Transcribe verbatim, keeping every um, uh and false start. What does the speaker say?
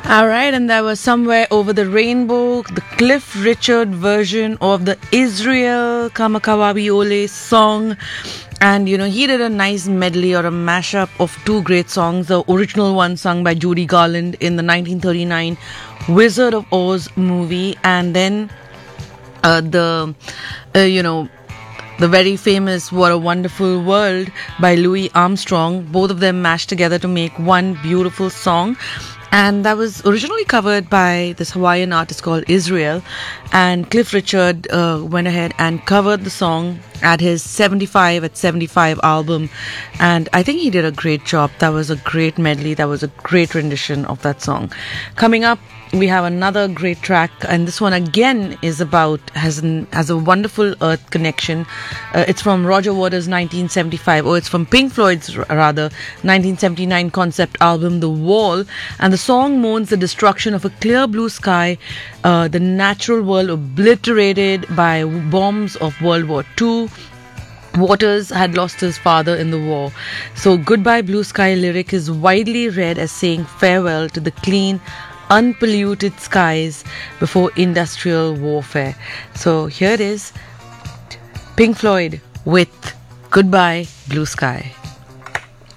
All right, and that was Somewhere Over the Rainbow, the Cliff Richard version of the Israel Kamakawabiole song. And, you know, he did a nice medley or a mashup of two great songs. The original one sung by Judy Garland in the nineteen thirty-nine Wizard of Oz movie. And then uh, the, uh, you know, the very famous What a Wonderful World by Louis Armstrong. Both of them mashed together to make one beautiful song. And that was originally covered by this Hawaiian artist called Israel. And Cliff Richard uh, went ahead and covered the song at his seventy-five at seventy-five album. And I think he did a great job. That was a great medley. That was a great rendition of that song. Coming up, we have another great track, and this one again is about has an, has a wonderful earth connection. Uh, it's from Roger Waters' nineteen seventy-five, or it's from Pink Floyd's rather nineteen seventy-nine concept album The Wall, and the song mourns the destruction of a clear blue sky, uh, the natural world obliterated by bombs of World War Two. Waters had lost his father in the war, so Goodbye Blue Sky lyric is widely read as saying farewell to the clean, unpolluted skies before industrial warfare. So here it is, Pink Floyd with Goodbye Blue Sky.